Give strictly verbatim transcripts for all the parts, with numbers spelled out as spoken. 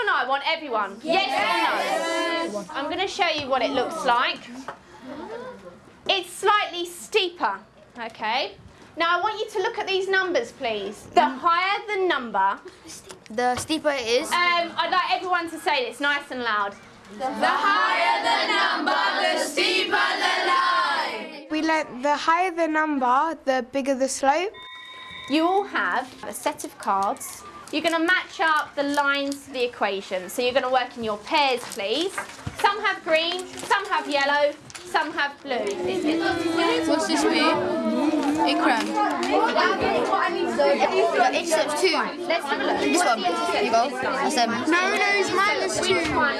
no? I want everyone. Yes, yes or no? I'm going to show you what it looks like. It's slightly steeper, okay? Now I want you to look at these numbers, please. The higher the number, the steeper it is. Um, I'd like everyone to say this nice and loud. The, the higher the number, the steeper the line. We learnt the higher the number, the bigger the slope. You all have a set of cards. You're going to match up the lines to the equation. So you're going to work in your pairs, please. Some have green, some have yellow, some have blue. What's this mean? Ikram. X steps two. Let's have a look. This one. Here you go. That's um. No, no, it's minus two.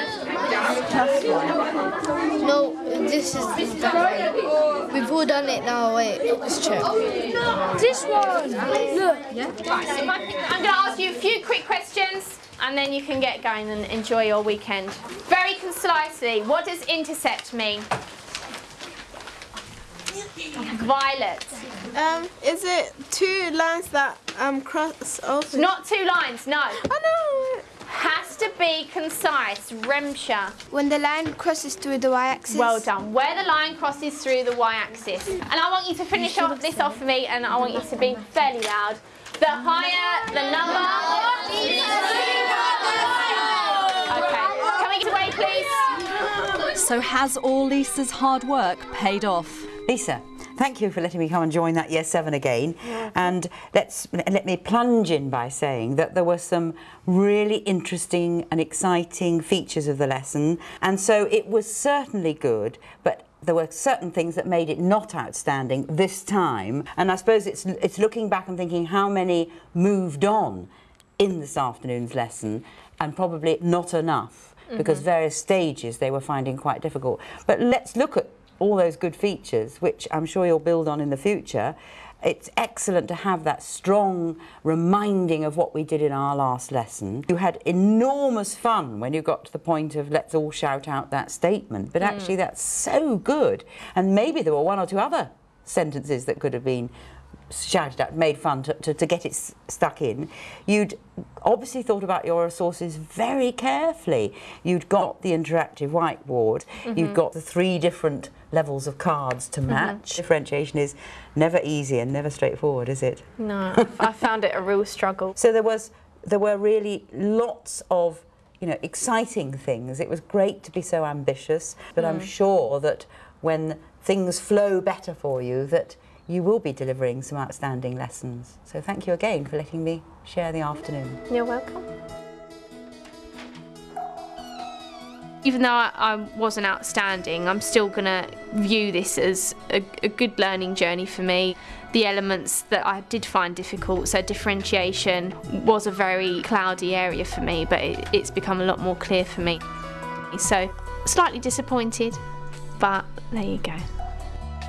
No, this is we've all done it now. Wait, let's check. This one. Look. Right, so I'm going to ask you a few quick questions and then you can get going and enjoy your weekend. Very concisely, what does intercept mean? Violet. Um, is it two lines that um cross over? It's not two lines, no. I know. Has to be concise. Remsha. When the line crosses through the y-axis. Well done. Where the line crosses through the y-axis. And I want you to finish off this off for me, and I want you to be fairly loud. The higher the number. Okay. Can we get away, please? So has all Lisa's hard work paid off? Lisa, thank you for letting me come and join that Year seven again. And let's let me plunge in by saying that there were some really interesting and exciting features of the lesson, and so it was certainly good, but there were certain things that made it not outstanding this time. And I suppose it's it's looking back and thinking how many moved on in this afternoon's lesson, and probably not enough, mm-hmm. because various stages they were finding quite difficult. But let's look at all those good features, which I'm sure you'll build on in the future. It's excellent to have that strong reminding of what we did in our last lesson. You had enormous fun when you got to the point of let's all shout out that statement, but mm. actually that's so good. And maybe there were one or two other sentences that could have been shouted out, made fun to, to, to get it s stuck in. You'd obviously thought about your resources very carefully. You'd got the interactive whiteboard, mm-hmm. you'd got the three different levels of cards to match. Mm-hmm. Differentiation is never easy and never straightforward, is it? No, I found it a real struggle. So there was, there were really lots of, you know, exciting things. It was great to be so ambitious, but mm. I'm sure that when things flow better for you, that you will be delivering some outstanding lessons. So thank you again for letting me share the afternoon. You're welcome. Even though I, I wasn't outstanding, I'm still going to view this as a, a good learning journey for me. The elements that I did find difficult, so differentiation was a very cloudy area for me, but it, it's become a lot more clear for me. So slightly disappointed, but there you go.